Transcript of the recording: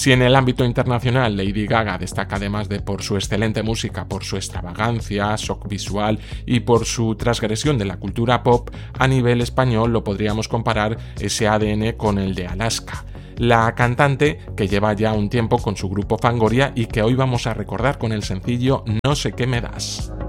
Si en el ámbito internacional Lady Gaga destaca además de por su excelente música, por su extravagancia, shock visual y por su transgresión de la cultura pop, a nivel español lo podríamos comparar ese ADN con el de Alaska, la cantante que lleva ya un tiempo con su grupo Fangoria y que hoy vamos a recordar con el sencillo No sé qué me das.